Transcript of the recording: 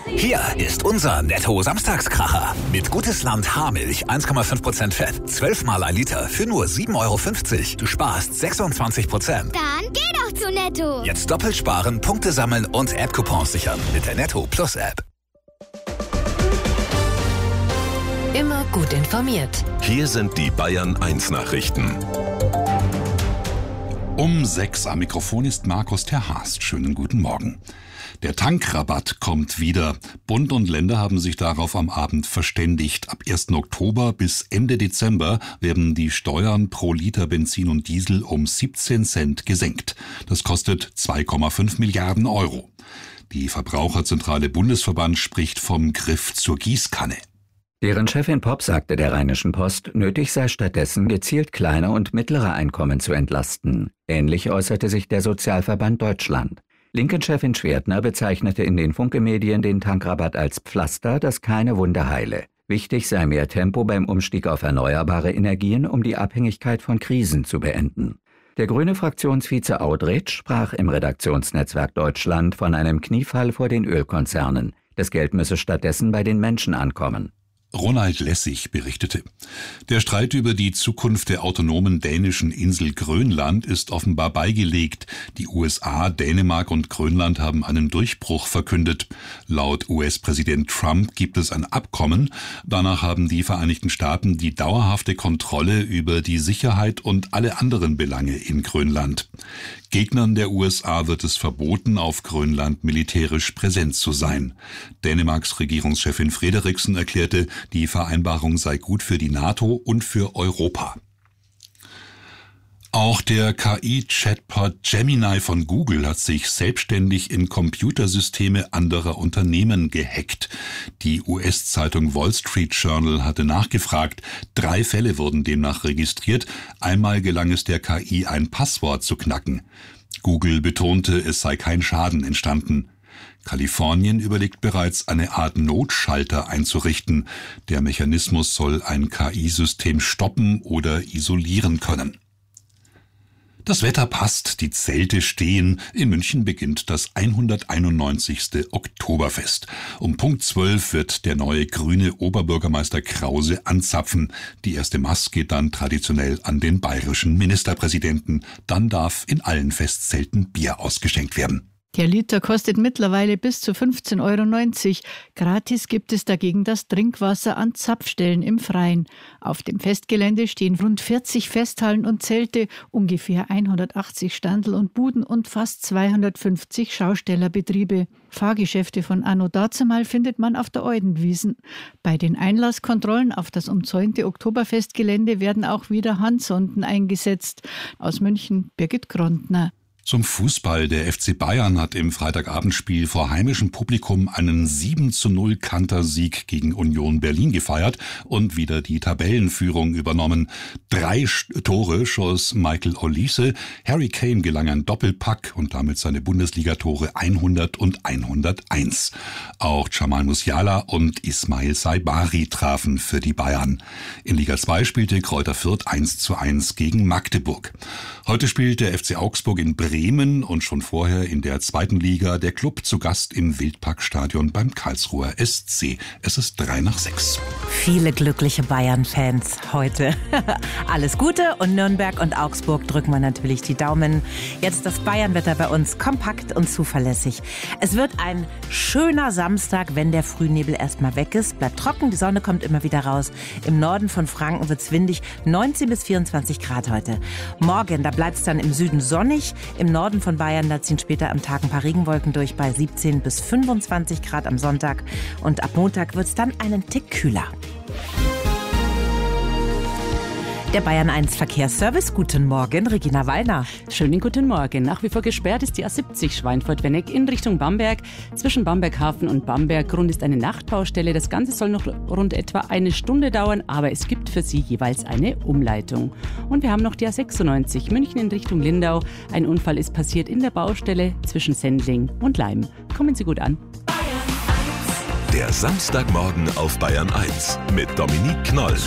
Hier ist unser Netto-Samstagskracher. Mit Gutes Land Haarmilch 1,5% Fett. 12 mal ein Liter für nur 7,50 €. Du sparst 26%. Dann geh doch zu Netto. Jetzt doppelt sparen, Punkte sammeln und App-Coupons sichern mit der Netto Plus App. Immer gut informiert. Hier sind die Bayern 1 Nachrichten. Um 6 am Mikrofon ist Markus Terhast. Schönen guten Morgen. Der Tankrabatt kommt wieder. Bund und Länder haben sich darauf am Abend verständigt. Ab 1. Oktober bis Ende Dezember werden die Steuern pro Liter Benzin und Diesel um 17 Cent gesenkt. Das kostet 2,5 Milliarden €. Die Verbraucherzentrale Bundesverband spricht vom Griff zur Gießkanne. Deren Chefin Popp sagte der Rheinischen Post, nötig sei stattdessen gezielt kleine und mittlere Einkommen zu entlasten. Ähnlich äußerte sich der Sozialverband Deutschland. Linken-Chefin Schwertner bezeichnete in den Funke-Medien den Tankrabatt als Pflaster, das keine Wunde heile. Wichtig sei mehr Tempo beim Umstieg auf erneuerbare Energien, um die Abhängigkeit von Krisen zu beenden. Der grüne Fraktionsvize Audretsch sprach im Redaktionsnetzwerk Deutschland von einem Kniefall vor den Ölkonzernen. Das Geld müsse stattdessen bei den Menschen ankommen. Ronald Lessig berichtete. Der Streit über die Zukunft der autonomen dänischen Insel Grönland ist offenbar beigelegt. Die USA, Dänemark und Grönland haben einen Durchbruch verkündet. Laut US-Präsident Trump gibt es ein Abkommen. Danach haben die Vereinigten Staaten die dauerhafte Kontrolle über die Sicherheit und alle anderen Belange in Grönland. Gegnern der USA wird es verboten, auf Grönland militärisch präsent zu sein. Dänemarks Regierungschefin Frederiksen erklärte, die Vereinbarung sei gut für die NATO und für Europa. Auch der KI-Chatbot Gemini von Google hat sich selbstständig in Computersysteme anderer Unternehmen gehackt. Die US-Zeitung Wall Street Journal hatte nachgefragt. 3 Fälle wurden demnach registriert. Einmal gelang es der KI, ein Passwort zu knacken. Google betonte, es sei kein Schaden entstanden. Kalifornien überlegt bereits, eine Art Notschalter einzurichten. Der Mechanismus soll ein KI-System stoppen oder isolieren können. Das Wetter passt, die Zelte stehen. In München beginnt das 191. Oktoberfest. Um Punkt 12 wird der neue grüne Oberbürgermeister Krause anzapfen. Die erste Maß geht dann traditionell an den bayerischen Ministerpräsidenten. Dann darf in allen Festzelten Bier ausgeschenkt werden. Der Liter kostet mittlerweile bis zu 15,90 €. Gratis gibt es dagegen das Trinkwasser an Zapfstellen im Freien. Auf dem Festgelände stehen rund 40 Festhallen und Zelte, ungefähr 180 Standel und Buden und fast 250 Schaustellerbetriebe. Fahrgeschäfte von anno dazumal findet man auf der Eudenwiesen. Bei den Einlasskontrollen auf das umzäunte Oktoberfestgelände werden auch wieder Handsonden eingesetzt. Aus München Birgit Grondner. Zum Fußball. Der FC Bayern hat im Freitagabendspiel vor heimischem Publikum einen 7:0 Kantersieg gegen Union Berlin gefeiert und wieder die Tabellenführung übernommen. 3 Tore schoss Michael Olise. Harry Kane gelang ein Doppelpack und damit seine Bundesligatore 100 und 101. Auch Jamal Musiala und Ismail Saibari trafen für die Bayern. In Liga 2 spielte Greuther Fürth 1:1 gegen Magdeburg. Heute spielt der FC Augsburg in Bremen und schon vorher in der 2. Liga der Club zu Gast im Wildparkstadion beim Karlsruher SC. Es ist 5:55. Viele glückliche Bayern-Fans heute. Alles Gute und Nürnberg und Augsburg drücken wir natürlich die Daumen. Jetzt das Bayernwetter bei uns kompakt und zuverlässig. Es wird ein schöner Samstag, wenn der Frühnebel erstmal weg ist. Bleibt trocken, die Sonne kommt immer wieder raus. Im Norden von Franken wird es windig, 19 bis 24 Grad heute. Morgen, da bleibt es dann im Süden sonnig. Im Norden von Bayern, da ziehen später am Tag ein paar Regenwolken durch bei 17 bis 25 Grad am Sonntag. Und ab Montag wird es dann einen Tick kühler. Der Bayern 1 Verkehrsservice. Guten Morgen, Regina Wallner. Schönen guten Morgen. Nach wie vor gesperrt ist die A70 Schweinfurt-Wenneck in Richtung Bamberg. Zwischen Bamberghafen und Bamberg. Grund ist eine Nachtbaustelle. Das Ganze soll noch rund etwa eine Stunde dauern, aber es gibt für Sie jeweils eine Umleitung. Und wir haben noch die A96 München in Richtung Lindau. Ein Unfall ist passiert in der Baustelle zwischen Sendling und Leim. Kommen Sie gut an. Der Samstagmorgen auf Bayern 1 mit Dominique Knoll.